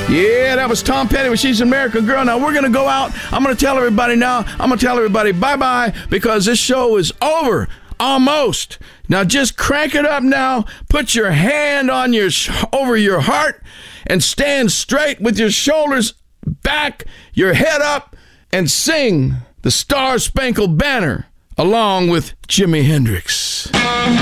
Yeah, that was Tom Petty with She's an American Girl. Now, we're going to go out. I'm going to tell everybody now. I'm going to tell everybody bye-bye because this show is over. Almost. Now, just crank it up now. Put your hand on over your heart and stand straight with your shoulders back, your head up, and sing the Star Spangled Banner along with Jimi Hendrix.